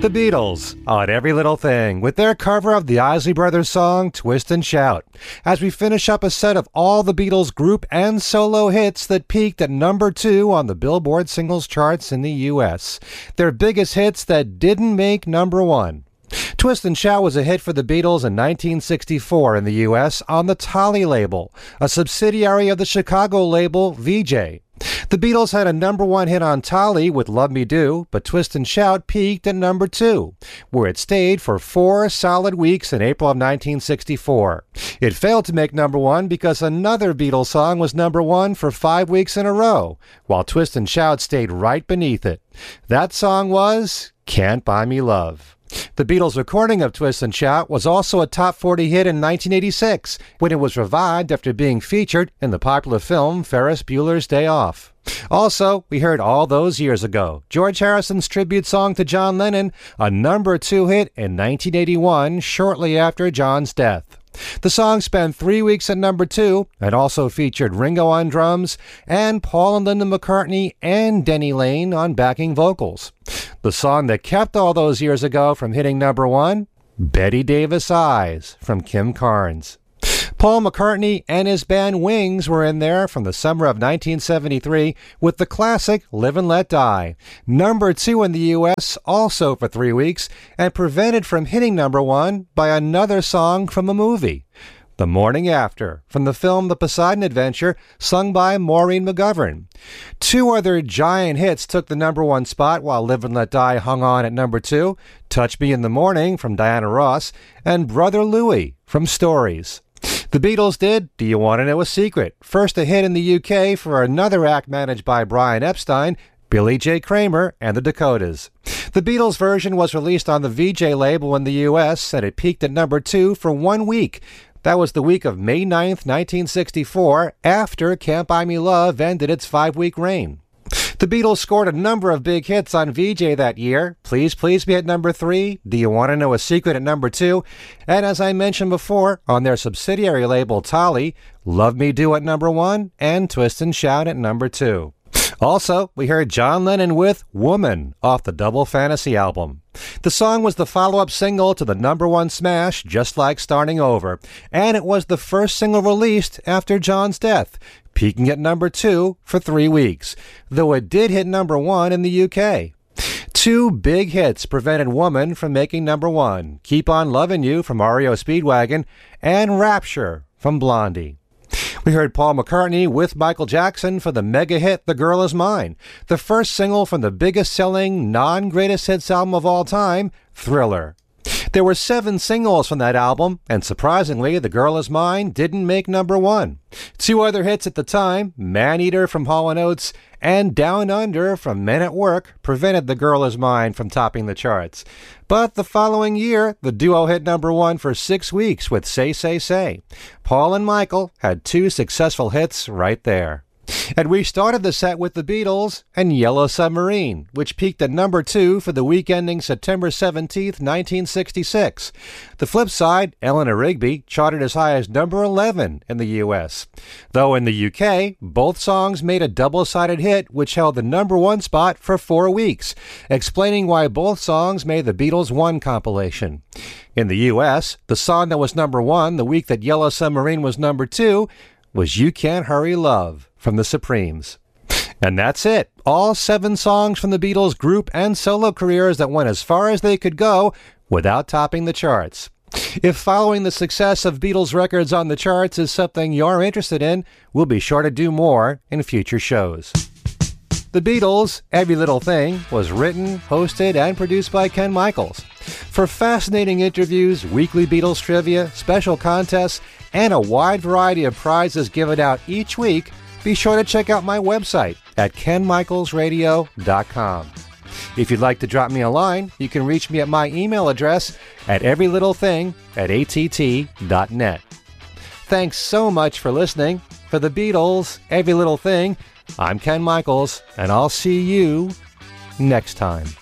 The Beatles on Every Little Thing with their cover of the Isley Brothers song Twist and Shout, as we finish up a set of all the Beatles group and solo hits that peaked at number 2 on the Billboard singles charts in the U.S. Their biggest hits that didn't make number 1. Twist and Shout was a hit for the Beatles in 1964 in the U.S. on the Tolly label, a subsidiary of the Chicago label Vee-Jay. The Beatles had a number 1 hit on Tolly with Love Me Do, but Twist and Shout peaked at number 2, where it stayed for 4 solid weeks in April of 1964. It failed to make number 1 because another Beatles song was number 1 for 5 weeks in a row, while Twist and Shout stayed right beneath it. That song was Can't Buy Me Love. The Beatles' recording of Twist and Shout was also a top 40 hit in 1986, when it was revived after being featured in the popular film Ferris Bueller's Day Off. Also, we heard all those years ago, George Harrison's tribute song to John Lennon, a number 2 hit in 1981, shortly after John's death. The song spent 3 weeks at number 2 and also featured Ringo on drums and Paul and Linda McCartney and Denny Laine on backing vocals. The song that kept all those years ago from hitting number 1, Betty Davis Eyes from Kim Carnes. Paul McCartney and his band Wings were in there from the summer of 1973 with the classic Live and Let Die, number 2 in the U.S. also for 3 weeks, and prevented from hitting number 1 by another song from a movie, The Morning After, from the film The Poseidon Adventure, sung by Maureen McGovern. 2 other giant hits took the number 1 spot while Live and Let Die hung on at number 2, Touch Me in the Morning from Diana Ross, and Brother Louie from Stories. The Beatles did Do You Want to Know a Secret, first a hit in the UK for another act managed by Brian Epstein, Billy J. Kramer, and the Dakotas. The Beatles version was released on the Vee-Jay label in the US, and it peaked at number 2 for 1 week. That was the week of May 9th, 1964, after Can't Buy Me Love ended its 5-week reign. The Beatles scored a number of big hits on Vee-Jay that year. Please Please Me at number 3, Do You Want to Know a Secret at number 2, and as I mentioned before, on their subsidiary label Tolly, Love Me Do at number 1, and Twist and Shout at number 2. Also, we heard John Lennon with Woman off the Double Fantasy album. The song was the follow-up single to the number 1 smash, Just Like Starting Over, and it was the first single released after John's death, peaking at number 2 for 3 weeks, though it did hit number 1 in the UK. 2 big hits prevented Woman from making number 1, Keep On Lovin' You from REO Speedwagon, and Rapture from Blondie. We heard Paul McCartney with Michael Jackson for the mega hit The Girl Is Mine, the first single from the biggest-selling non-greatest hits album of all time, Thriller. There were 7 singles from that album, and surprisingly, The Girl Is Mine didn't make number 1. 2 other hits at the time, Man-Eater from Hall & Oates and Down Under from Men at Work, prevented The Girl Is Mine from topping the charts. But the following year, the duo hit number 1 for 6 weeks with Say, Say, Say. Paul and Michael had 2 successful hits right there. And we started the set with the Beatles and Yellow Submarine, which peaked at number 2 for the week ending September 17th, 1966. The flip side, Eleanor Rigby, charted as high as number 11 in the U.S. Though in the UK, both songs made a double-sided hit, which held the number 1 spot for 4 weeks, explaining why both songs made the Beatles 1 compilation. In the U.S., the song that was number 1 the week that Yellow Submarine was number 2 was You Can't Hurry Love from the Supremes. And that's it. All 7 songs from the Beatles' group and solo careers that went as far as they could go without topping the charts. If following the success of Beatles records on the charts is something you're interested in, we'll be sure to do more in future shows. The Beatles' Every Little Thing was written, hosted, and produced by Ken Michaels. For fascinating interviews, weekly Beatles trivia, special contests, and a wide variety of prizes given out each week, be sure to check out my website at kenmichaelsradio.com. If you'd like to drop me a line, you can reach me at my email address at everylittlething@att.net. Thanks so much for listening. For the Beatles, Every Little Thing, I'm Ken Michaels, and I'll see you next time.